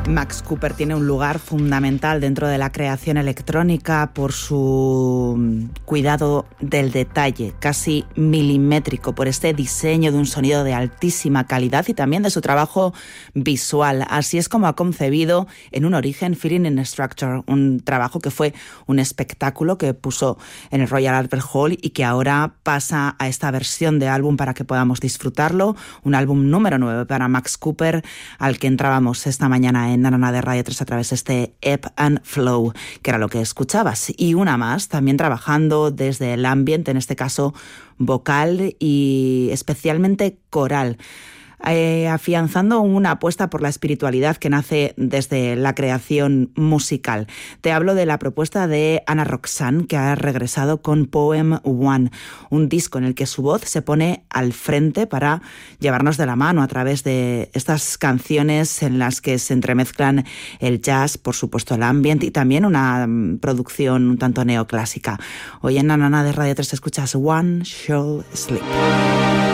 Max Cooper tiene un lugar fundamental dentro de la creación electrónica por su cuidado del detalle, casi milimétrico, por este diseño de un sonido de altísima calidad y también de su trabajo visual. Así es como ha concebido en un origen Feeling in Structure, un trabajo que fue un espectáculo que puso en el Royal Albert Hall y que ahora pasa a esta versión de álbum para que podamos disfrutarlo, un álbum número 9 para Max Cooper, al que entrábamos esta mañana en Nanana de Radio 3 a través de este Ebb and Flow, que era lo que escuchabas. Y una más, también trabajando desde el ambiente, en este caso vocal y especialmente coral. Afianzando una apuesta por la espiritualidad que nace desde la creación musical. Te hablo de la propuesta de Anna Roxanne, que ha regresado con Poem One, un disco en el que su voz se pone al frente para llevarnos de la mano a través de estas canciones en las que se entremezclan el jazz, por supuesto el ambient y también una producción un tanto neoclásica. Hoy en Nanana de Radio 3 escuchas One Shall Sleep.